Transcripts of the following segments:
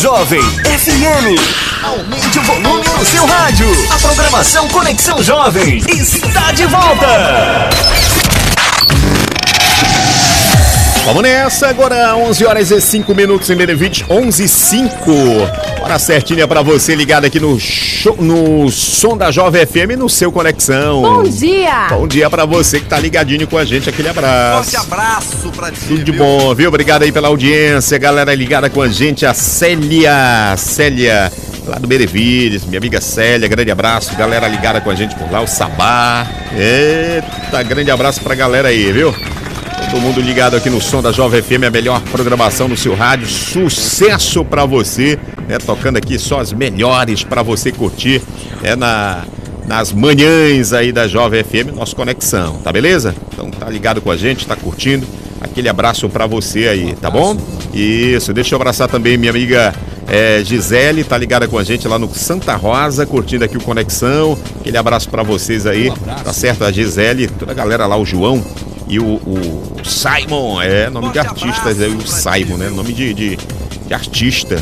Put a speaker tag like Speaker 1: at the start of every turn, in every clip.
Speaker 1: Jovem FM. Aumente o volume no seu rádio. A programação Conexão Jovem está de volta.
Speaker 2: Vamos nessa, agora 11 horas e 5 minutos em Benevite, 11h05. Hora certinha pra você ligado aqui no som da Jovem FM, no seu Conexão.
Speaker 3: Bom dia!
Speaker 2: Bom dia pra você que tá ligadinho com a gente, aquele abraço.
Speaker 4: Forte abraço pra ti.
Speaker 2: Tudo de bom, viu? Obrigado aí pela audiência, galera ligada com a gente, a Célia lá do Benevides, minha amiga Célia, grande abraço, galera ligada com a gente por lá, o Sabá. Eita, grande abraço pra galera aí, viu? Todo mundo ligado aqui no som da Jovem FM, a melhor programação no seu rádio, sucesso pra você, né? Tocando aqui só as melhores pra você curtir, nas manhãs aí da Jovem FM, nossa conexão, tá beleza? Então tá ligado com a gente, tá curtindo, aquele abraço pra você aí, tá bom? Isso, deixa eu abraçar também minha amiga Gisele, tá ligada com a gente lá no Santa Rosa, curtindo aqui o Conexão, aquele abraço pra vocês aí, tá certo? A Gisele, toda a galera lá, o João e o Simon, nome de artistas, o Simon, né? Nome de artista,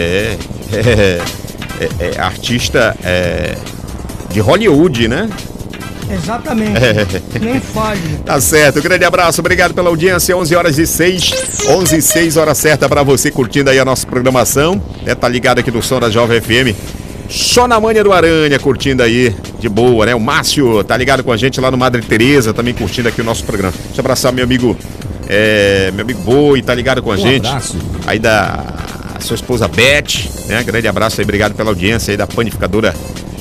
Speaker 2: artista de Hollywood, né?
Speaker 3: Exatamente, nem fale.
Speaker 2: Tá certo, grande abraço, obrigado pela audiência, 11 horas e 6, 11 e 6, hora certa pra você curtindo aí a nossa programação, né? Tá ligado aqui no som da Jovem FM, só na manha do Aranha, curtindo aí, de boa, né? O Márcio tá ligado com a gente lá no Madre Teresa, também curtindo aqui o nosso programa. Deixa eu abraçar meu amigo Boi, tá ligado com a gente.
Speaker 4: Abraço.
Speaker 2: Aí da sua esposa Beth, né? Grande abraço aí, obrigado pela audiência aí da panificadora,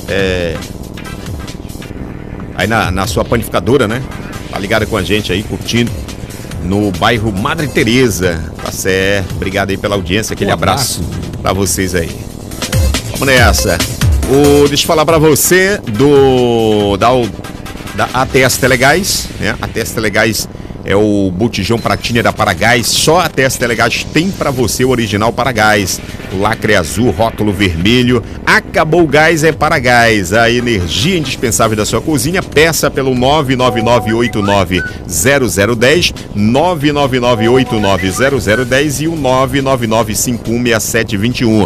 Speaker 2: aí na sua panificadora, né? Tá ligado com a gente aí, curtindo no bairro Madre Teresa, tá certo? Obrigado aí pela audiência, aquele abraço pra vocês aí. Vamos nessa. Deixa eu falar pra você da ATS Telegás, né? ATS Telegás é o botijão Pratinha da Paragás. Só a ATS Telegás tem pra você o original Paragás. Lacre azul, rótulo vermelho. Acabou o gás, é Paragás. A energia indispensável da sua cozinha. Peça pelo 999890010, 999890010 e o 999516721.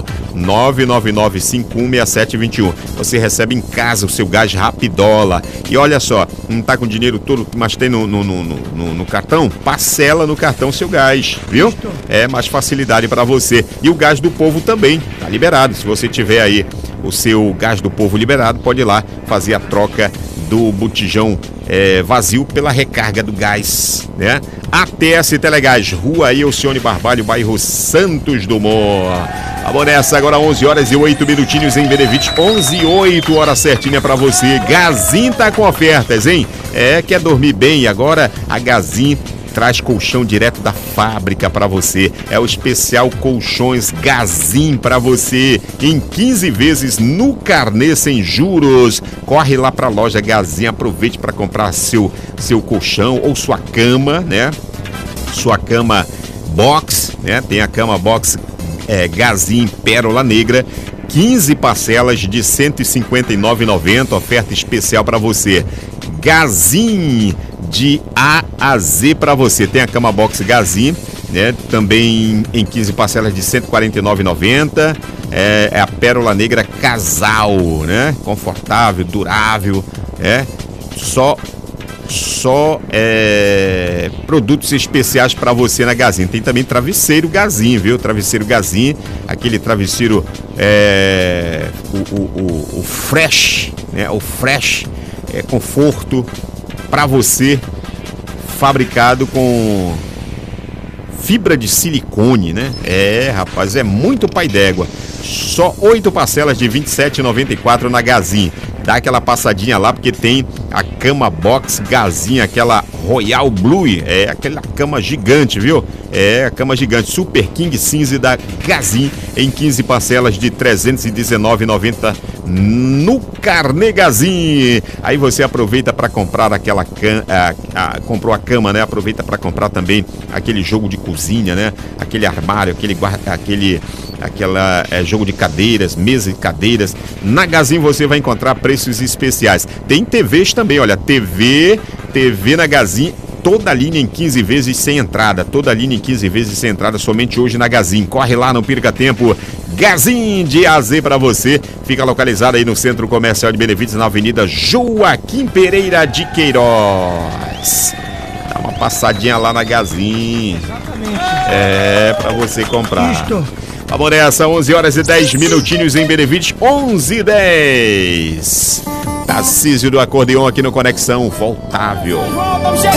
Speaker 2: 999516721. Você recebe em casa o seu gás Rapidola. E olha só, não tá com o dinheiro todo, mas tem no cartão? Parcela no cartão seu gás, viu? É mais facilidade para você. E o gás do povo também, tá liberado. Se você tiver aí o seu gás do povo liberado, pode ir lá fazer a troca do botijão vazio pela recarga do gás, né? ATS Telegás, Rua Elcione Barbalho, bairro Santos Dumont. Vamos nessa, agora 11 horas e 8 minutinhos em Benevite, 11 e 8, hora certinha pra você. Gazin tá com ofertas, hein? Quer dormir bem? Agora a Gazin traz colchão direto da fábrica pra você. É o especial Colchões Gazin pra você, em 15 vezes no carnê sem juros. Corre lá pra loja Gazin, aproveite para comprar seu colchão ou sua cama, né? Sua cama box, né? Tem a cama box Gazin Pérola Negra, 15 parcelas de R$ 159,90, oferta especial para você. Gazin de A a Z para você. Tem a cama box Gazin, né? Também em 15 parcelas de R$ 149,90. É a Pérola Negra Casal, né? Confortável, durável, Só produtos especiais para você na Gazin. Tem também travesseiro Gazin, viu? Travesseiro Gazin, aquele travesseiro o Fresh, né? O Fresh é conforto para você, fabricado com fibra de silicone, né? Rapaz, é muito pai d'égua. Só 8 parcelas de R$ 27,94 na Gazin. Dá aquela passadinha lá, porque tem a cama box Gazin, aquela Royal Blue, aquela cama gigante, viu? A cama gigante, Super King Cinza da Gazin, em 15 parcelas de R$ 319,90 no Carnê Gazin. Aí você aproveita para comprar aquela comprou a cama, né? Aproveita para comprar também aquele jogo de cozinha, né? Aquele armário, jogo de cadeiras, mesa e cadeiras. Na Gazin você vai encontrar preços especiais. Tem TVs também, olha, TV na Gazin, toda a linha em 15 vezes sem entrada. Toda a linha em 15 vezes sem entrada, somente hoje na Gazin. Corre lá, não perca tempo. Gazin de AZ pra você. Fica localizado aí no Centro Comercial de Benevides, na Avenida Joaquim Pereira de Queiroz. Dá uma passadinha lá na Gazin.
Speaker 3: Exatamente.
Speaker 2: É, pra você comprar.
Speaker 3: Isto.
Speaker 2: Vamos nessa, 11 horas e 10 minutinhos em Benevides, 11h10. Tarcísio do Acordeon aqui no Conexão Voltável.